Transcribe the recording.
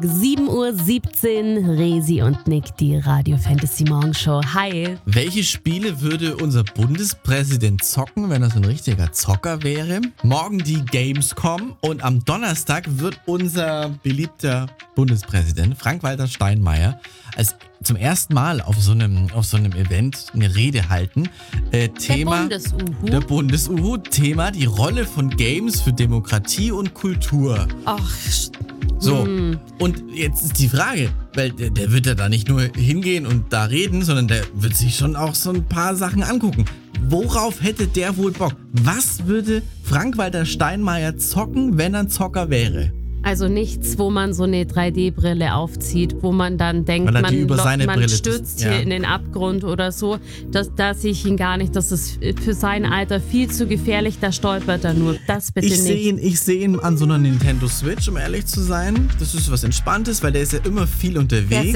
7:17 Uhr, Resi und Nick, die Radio Fantasy Morgenshow. Hi. Welche Spiele würde unser Bundespräsident zocken, wenn er so ein richtiger Zocker wäre? Morgen die Gamescom und am Donnerstag wird unser beliebter Bundespräsident Frank-Walter Steinmeier zum ersten Mal auf so einem Event eine Rede halten. Thema der Bundes-Uhu. Thema die Rolle von Games für Demokratie und Kultur. Ach, so, und jetzt ist die Frage, weil der wird ja da nicht nur hingehen und da reden, sondern der wird sich schon auch so ein paar Sachen angucken. Worauf hätte der wohl Bock? Was würde Frank-Walter Steinmeier zocken, wenn er ein Zocker wäre? also nichts, wo man so eine 3D-Brille aufzieht, wo man dann denkt, man stürzt hier in den Abgrund oder so. Da sehe ich ihn gar nicht. Das ist für sein Alter viel zu gefährlich. Da stolpert er nur. Das bitte nicht. Ich sehe ihn an so einer Nintendo Switch, um ehrlich zu sein. Das ist was Entspanntes, weil der ist ja immer viel unterwegs.